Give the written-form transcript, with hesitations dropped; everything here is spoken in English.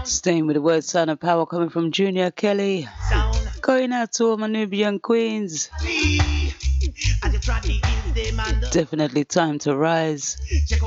Staying with the word Sound of Power coming from Junior Kelly. Going out to all my Nubian queens. Definitely time to rise.